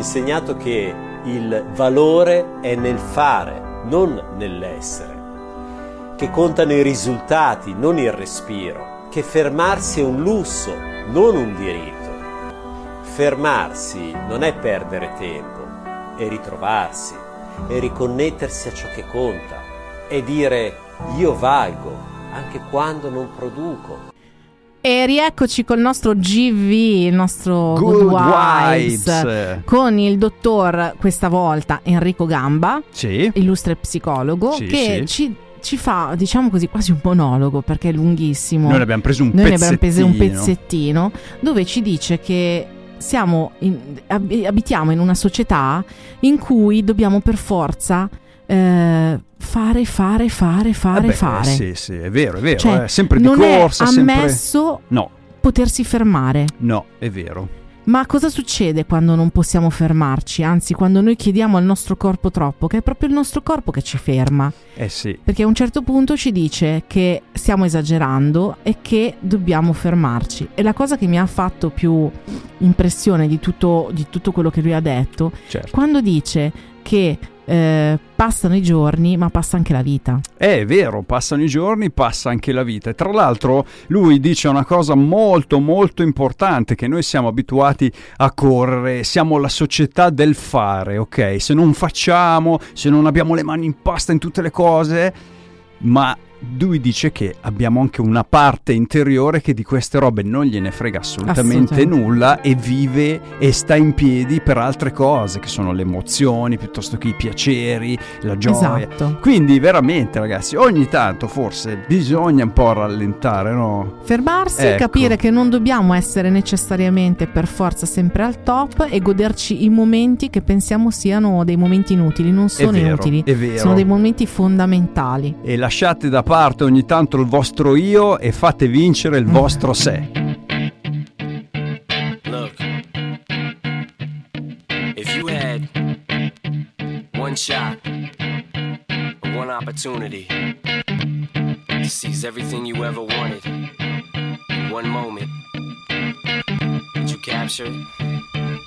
insegnato che il valore è nel fare, non nell'essere, che contano i risultati, non il respiro, che fermarsi è un lusso, non un diritto. Fermarsi non è perdere tempo, è ritrovarsi, è riconnettersi a ciò che conta, è dire io valgo anche quando non produco. E rieccoci col nostro GV, il nostro Good Vibes, con il dottor, questa volta Enrico Gamba, sì, illustre psicologo, sì, che sì. ci fa, diciamo così, quasi un monologo, perché è lunghissimo. Noi ne abbiamo preso un pezzettino dove ci dice che abitiamo in una società in cui dobbiamo per forza fare. Sì, è vero, cioè, sempre di corsa, non è ammesso no, potersi fermare. No, è vero. Ma cosa succede quando non possiamo fermarci? Anzi, quando noi chiediamo al nostro corpo troppo, che è proprio il nostro corpo che ci ferma. Sì. Perché a un certo punto ci dice che stiamo esagerando e che dobbiamo fermarci. E la cosa che mi ha fatto più impressione di tutto quello che lui ha detto, certo, quando dice che passano i giorni ma passa anche la vita. È vero, passano i giorni, passa anche la vita. E tra l'altro lui dice una cosa molto molto importante, che noi siamo abituati a correre, siamo la società del fare, ok? Se non facciamo, se non abbiamo le mani in pasta in tutte le cose, ma lui dice che abbiamo anche una parte interiore che di queste robe non gliene frega assolutamente nulla e vive e sta in piedi per altre cose, che sono le emozioni piuttosto che i piaceri, la gioia. Esatto. Quindi veramente, ragazzi, ogni tanto forse bisogna un po' rallentare, no? Fermarsi, ecco, capire che non dobbiamo essere necessariamente per forza sempre al top e goderci i momenti che pensiamo siano dei momenti inutili. Non sono inutili, è vero, sono dei momenti fondamentali. E lasciate da parte ogni tanto il vostro io e fate vincere il vostro sé. Look, if you had one shot, one opportunity to seize everything you ever wanted in one moment, would you capture it?